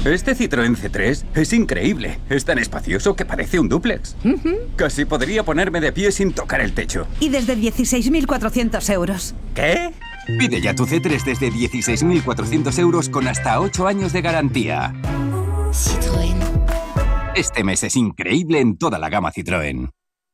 Este Citroën C3 es increíble. Es tan espacioso que parece un dúplex. Casi podría ponerme de pie sin tocar el techo. Y desde 16.400 euros. ¿Qué? Pide ya tu C3 desde 16.400 euros con hasta 8 años de garantía. Citroën. Este mes es increíble en toda la gama Citroën.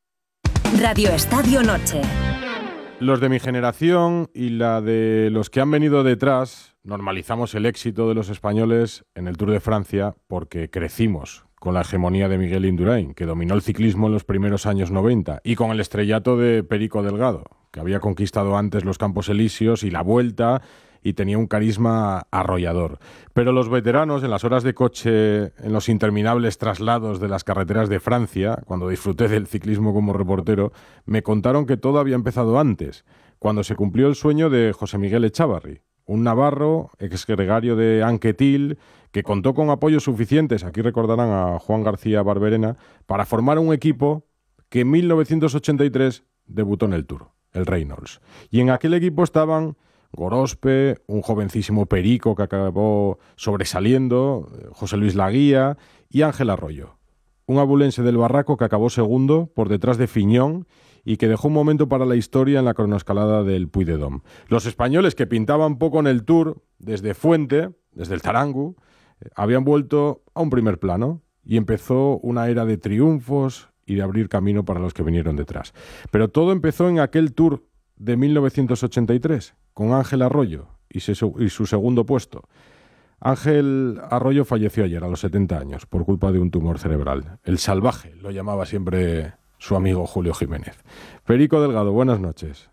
Radio Estadio Noche. Los de mi generación y la de los que han venido detrás normalizamos el éxito de los españoles en el Tour de Francia porque crecimos con la hegemonía de Miguel Indurain, que dominó el ciclismo en los primeros años 90, y con el estrellato de Perico Delgado, que había conquistado antes los Campos Elíseos y la Vuelta y tenía un carisma arrollador. Pero los veteranos, en las horas de coche, en los interminables traslados de las carreteras de Francia, cuando disfruté del ciclismo como reportero, me contaron que todo había empezado antes, cuando se cumplió el sueño de José Miguel Echavarri, un navarro, exgregario de Anquetil, que contó con apoyos suficientes, aquí recordarán a Juan García Barberena, para formar un equipo que en 1983 debutó en el Tour, el Reynolds. Y en aquel equipo estaban Gorospe, un jovencísimo Perico que acabó sobresaliendo, José Luis Laguía y Ángel Arroyo, un abulense del Barraco que acabó segundo por detrás de Fiñón y que dejó un momento para la historia en la cronoescalada del Puy-de-Dôme. Los españoles, que pintaban poco en el Tour, desde Fuente, desde el Tarangu, habían vuelto a un primer plano y empezó una era de triunfos y de abrir camino para los que vinieron detrás. Pero todo empezó en aquel Tour de 1983, con Ángel Arroyo y su segundo puesto. Ángel Arroyo falleció ayer a los 70 años por culpa de un tumor cerebral. El salvaje lo llamaba siempre su amigo Julio Jiménez. Perico Delgado, buenas noches.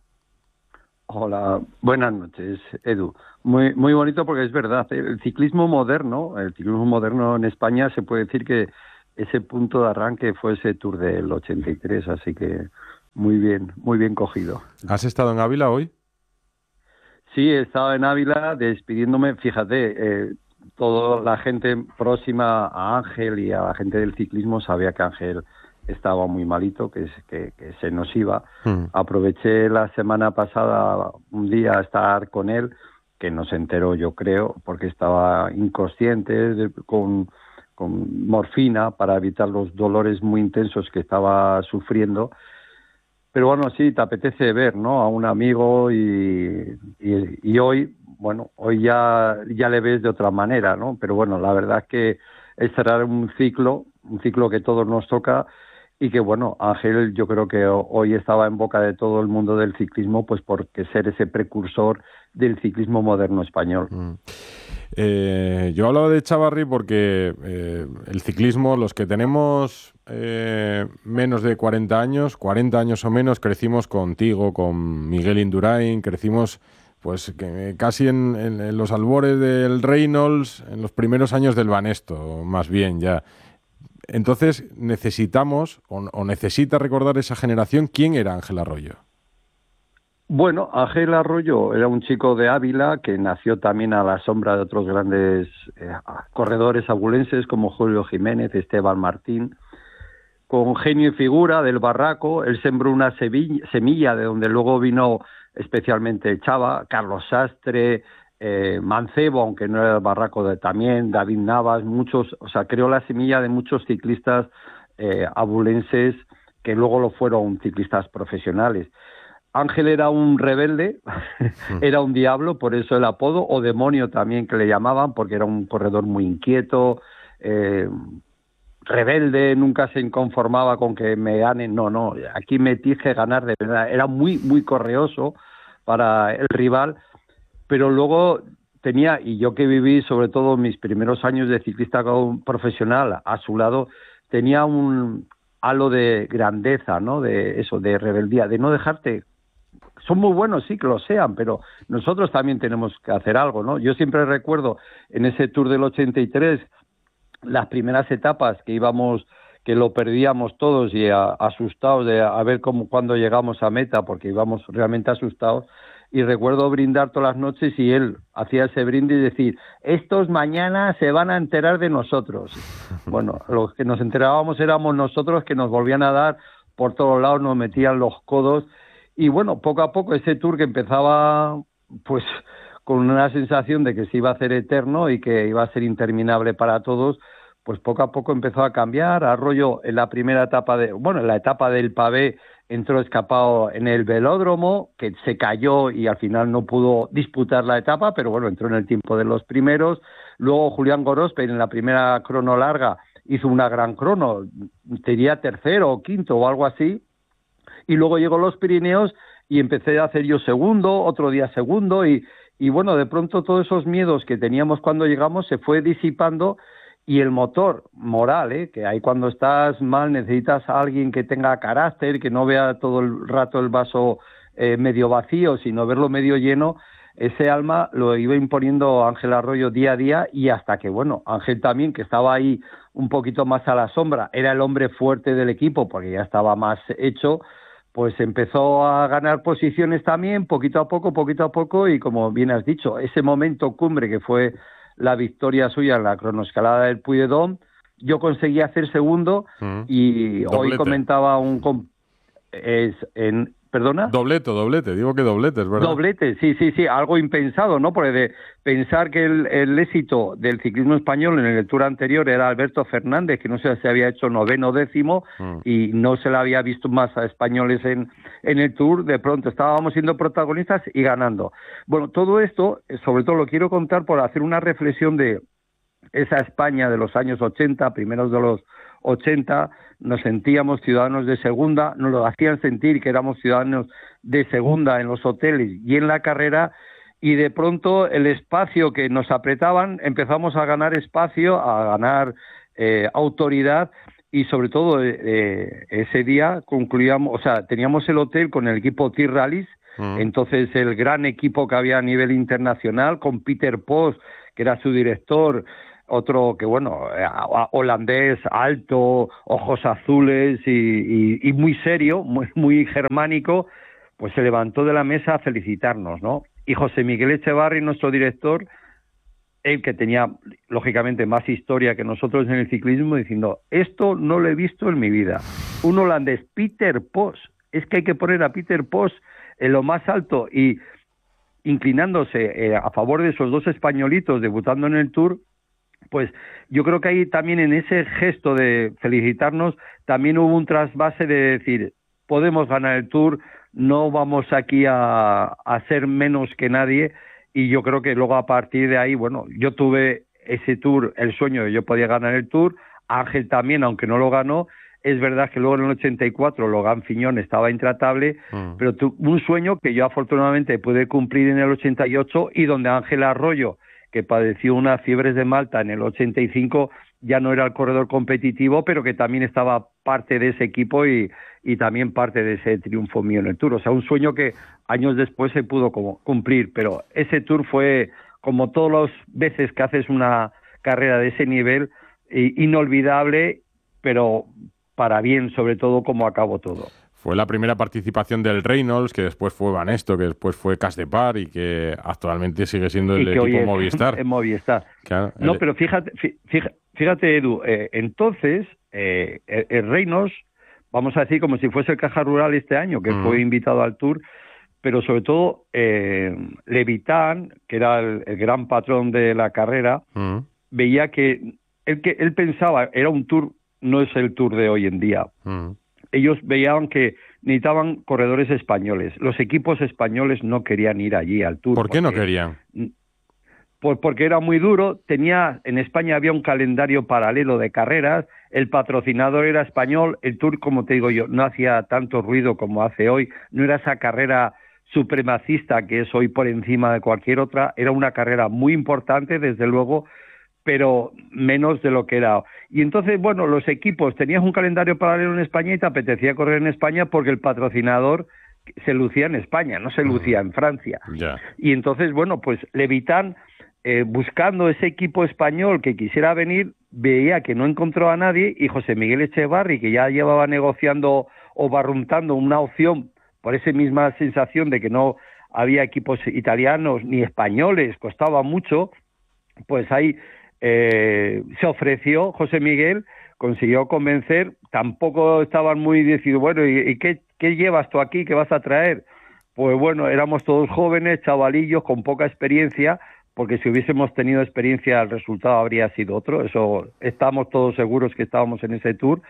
Hola, buenas noches, Edu. Muy bonito porque es verdad, el ciclismo moderno en España se puede decir que ese punto de arranque fue ese Tour del 83, así que muy bien cogido. ¿Has estado en Ávila hoy? Sí, he estado en Ávila despidiéndome, fíjate, toda la gente próxima a Ángel y a la gente del ciclismo sabía que Ángel estaba muy malito, que se nos iba. Aproveché la semana pasada un día a estar con él, que no se enteró, yo creo, porque estaba inconsciente con morfina para evitar los dolores muy intensos que estaba sufriendo. Pero bueno, sí, te apetece ver, ¿no?, a un amigo y hoy, bueno, hoy ya le ves de otra manera, ¿no? Pero bueno, la verdad es que es cerrar un ciclo que todos nos toca y que, bueno, Ángel yo creo que hoy estaba en boca de todo el mundo del ciclismo, pues porque ser ese precursor del ciclismo moderno español. Yo hablaba de Echavarri porque el ciclismo, los que tenemos menos de 40 años o menos, crecimos contigo, con Miguel Indurain, crecimos pues casi en los albores del Reynolds, en los primeros años del Banesto, más bien ya. Entonces necesitamos o necesita recordar esa generación quién era Ángel Arroyo. Bueno, Ángel Arroyo era un chico de Ávila que nació también a la sombra de otros grandes corredores abulenses como Julio Jiménez, Esteban Martín. Con genio y figura del Barraco, él sembró una semilla de donde luego vino especialmente Chava, Carlos Sastre, Mancebo, aunque no era el Barraco, también David Navas, muchos, o sea, creó la semilla de muchos ciclistas abulenses que luego lo fueron ciclistas profesionales. Ángel era un rebelde, era un diablo, por eso el apodo, o demonio también que le llamaban, porque era un corredor muy inquieto, rebelde, nunca se conformaba con que me ganen, no, aquí me dije ganar de verdad, era muy correoso para el rival, pero luego tenía, y yo que viví sobre todo mis primeros años de ciclista profesional a su lado, tenía un halo de grandeza, ¿no?, de eso, de rebeldía, de no dejarte. Son muy buenos, sí, que lo sean, pero nosotros también tenemos que hacer algo, ¿no? Yo siempre recuerdo en ese Tour del 83, las primeras etapas que lo perdíamos todos y asustados de a ver cuándo llegamos a meta, porque íbamos realmente asustados, y recuerdo brindar todas las noches y él hacía ese brindis y decir, estos mañana se van a enterar de nosotros. Bueno, los que nos enterábamos éramos nosotros, que nos volvían a dar por todos lados, nos metían los codos. Y bueno, poco a poco ese Tour que empezaba pues con una sensación de que se iba a hacer eterno y que iba a ser interminable para todos, pues poco a poco empezó a cambiar. Arroyo en la primera etapa en la etapa del pavé entró escapado en el velódromo, que se cayó y al final no pudo disputar la etapa, pero bueno, entró en el tiempo de los primeros. Luego Julián Gorospe en la primera crono larga hizo una gran crono, sería tercero o quinto o algo así, y luego llegó los Pirineos y empecé a hacer yo segundo, otro día segundo, y bueno, de pronto todos esos miedos que teníamos cuando llegamos se fue disipando. Y el motor moral, que ahí cuando estás mal necesitas a alguien que tenga carácter, que no vea todo el rato el vaso medio vacío, sino verlo medio lleno. Ese alma lo iba imponiendo Ángel Arroyo día a día, y hasta que, bueno, Ángel también, que estaba ahí un poquito más a la sombra, era el hombre fuerte del equipo porque ya estaba más hecho, pues empezó a ganar posiciones también, poquito a poco, y como bien has dicho, ese momento cumbre que fue la victoria suya en la cronoescalada del Puy-de-Dôme, yo conseguí hacer segundo, y doblete. Hoy comentaba ¿Perdona? Doblete, digo que doblete, es verdad. Doblete, sí, algo impensado, ¿no? Porque de pensar que el éxito del ciclismo español en el Tour anterior era Alberto Fernández, que no sé si había hecho 9º, 10º, y no se le había visto más a españoles en el Tour, de pronto estábamos siendo protagonistas y ganando. Bueno, todo esto, sobre todo lo quiero contar por hacer una reflexión de esa España de los años 80, primeros de los 80, nos sentíamos ciudadanos de segunda, nos lo hacían sentir que éramos ciudadanos de segunda en los hoteles y en la carrera, y de pronto el espacio que nos apretaban, empezamos a ganar espacio, a ganar autoridad, y sobre todo ese día teníamos el hotel con el equipo T-Rallies, entonces el gran equipo que había a nivel internacional, con Peter Post, que era su director, otro que, bueno, holandés, alto, ojos azules y muy serio, muy germánico, pues se levantó de la mesa a felicitarnos, ¿no? Y José Miguel Echevarri, nuestro director, él que tenía, lógicamente, más historia que nosotros en el ciclismo, diciendo, esto no lo he visto en mi vida. Un holandés, Peter Post, es que hay que poner a Peter Post en lo más alto, y inclinándose a favor de esos dos españolitos debutando en el Tour. Pues yo creo que ahí también, en ese gesto de felicitarnos, también hubo un trasvase de decir, podemos ganar el Tour, no vamos aquí a ser menos que nadie. Y yo creo que luego, a partir de ahí, bueno, yo tuve ese Tour, el sueño de yo podía ganar el Tour, Ángel también, aunque no lo ganó. Es verdad que luego en el 84 Logan Fiñón estaba intratable, pero un sueño que yo afortunadamente pude cumplir en el 88, y donde Ángel Arroyo, que padeció unas fiebres de Malta en el 85, ya no era el corredor competitivo, pero que también estaba parte de ese equipo y también parte de ese triunfo mío en el Tour. O sea, un sueño que años después se pudo cumplir, pero ese Tour fue, como todas las veces que haces una carrera de ese nivel, inolvidable, pero para bien, sobre todo, como acabó todo. Fue la primera participación del Reynolds, que después fue Banesto, que después fue Cas de Par, y que actualmente sigue siendo el equipo Movistar. En Movistar. Claro, no, pero fíjate, Edu, entonces el Reynolds, vamos a decir como si fuese el Caja Rural este año, que fue invitado al Tour, pero sobre todo Levitan, que era el gran patrón de la carrera, veía que él pensaba, era un Tour, no es el Tour de hoy en día. Ellos veían que necesitaban corredores españoles. Los equipos españoles no querían ir allí al Tour. ¿Por qué no querían? Pues porque era muy duro. En España había un calendario paralelo de carreras, el patrocinador era español, el Tour, como te digo yo, no hacía tanto ruido como hace hoy, no era esa carrera supremacista que es hoy por encima de cualquier otra, era una carrera muy importante, desde luego, pero menos de lo que era. Y entonces, bueno, los equipos, tenías un calendario paralelo en España y te apetecía correr en España porque el patrocinador se lucía en España, no se lucía en Francia. Y entonces, bueno, pues Levitan, buscando ese equipo español que quisiera venir, veía que no encontró a nadie, y José Miguel Echevarri, que ya llevaba negociando o barruntando una opción por esa misma sensación de que no había equipos italianos ni españoles, costaba mucho, pues ahí se ofreció José Miguel, consiguió convencer, tampoco estaban muy decididos, bueno, ¿y qué llevas tú aquí, qué vas a traer? pues bueno, éramos todos jóvenes, chavalillos, con poca experiencia, porque si hubiésemos tenido experiencia el resultado habría sido otro, eso estamos todos seguros que estábamos en ese Tour,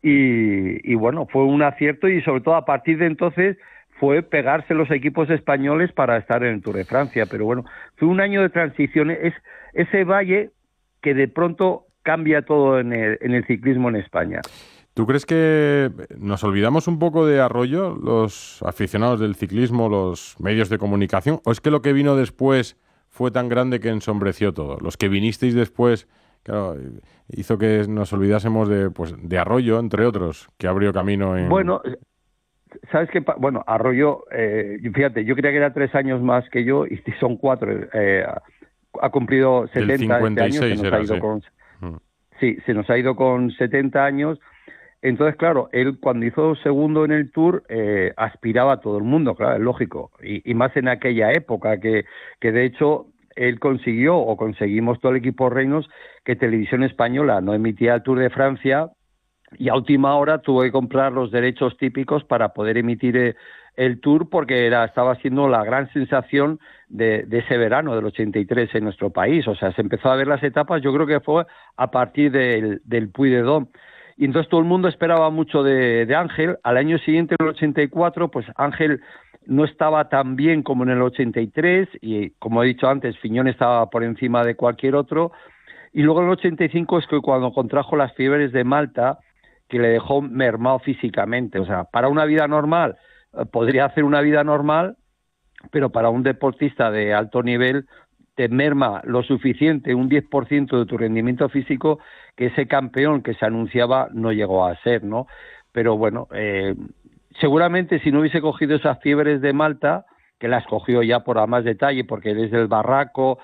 y bueno, fue un acierto, y sobre todo a partir de entonces fue pegarse los equipos españoles para estar en el Tour de Francia, pero bueno, fue un año de transición, es ese valle que de pronto cambia todo en el ciclismo en España. ¿Tú crees que nos olvidamos un poco de Arroyo, los aficionados del ciclismo, los medios de comunicación? ¿O es que lo que vino después fue tan grande que ensombreció todo? Los que vinisteis después, claro, hizo que nos olvidásemos de Arroyo, entre otros, que abrió camino en... Bueno, ¿sabes qué? Bueno, Arroyo, fíjate, yo creía que era 3 años más que yo, y son 4. Ha cumplido 70 este año, se nos ha ido con... Sí, se nos ha ido con 70 años. Entonces, claro, él cuando hizo segundo en el Tour aspiraba a todo el mundo, claro, es lógico, y más en aquella época que de hecho él conseguimos todo el equipo Reinos que Televisión Española no emitía el Tour de Francia, y a última hora tuvo que comprar los derechos típicos para poder emitir el Tour, porque estaba siendo la gran sensación de ese verano del 83 en nuestro país. O sea, se empezó a ver las etapas, yo creo que fue a partir del Puy de Dôme. Y entonces todo el mundo esperaba mucho de Ángel. Al año siguiente, en el 84, pues Ángel no estaba tan bien como en el 83, y como he dicho antes, Fiñón estaba por encima de cualquier otro. Y luego en el 85 es que cuando contrajo las fiebres de Malta, que le dejó mermado físicamente. O sea, para una vida normal, podría hacer una vida normal, pero para un deportista de alto nivel te merma lo suficiente, un 10% de tu rendimiento físico, que ese campeón que se anunciaba no llegó a ser, ¿no? Pero bueno, seguramente si no hubiese cogido esas fiebres de Malta, que las cogió ya por a más detalle, porque él es del Barraco,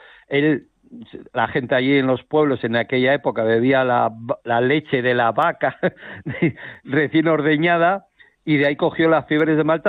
la gente allí en los pueblos en aquella época bebía la leche de la vaca recién ordeñada, y de ahí cogió las fiebres de Malta,